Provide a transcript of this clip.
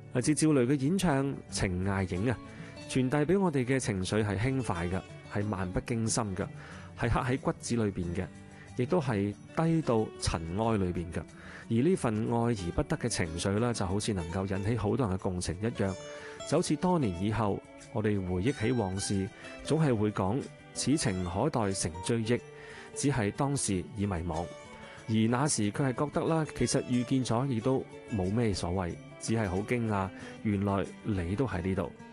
嚟自趙雷嘅演唱《情涯影》啊，傳遞俾我哋嘅情緒係輕快嘅，係漫不經心嘅，係刻喺骨子裏邊嘅，亦都係低到塵埃裏邊嘅。而呢份愛而不得嘅情緒咧，就好似能夠引起好多人嘅共情一樣，就好似多年以後，我哋回憶起往事，總係會講此情可待成追憶，只係當時已迷惘。而那時佢係覺得啦，其實遇見咗亦都冇咩所謂，只係好驚訝，原來你都喺呢度。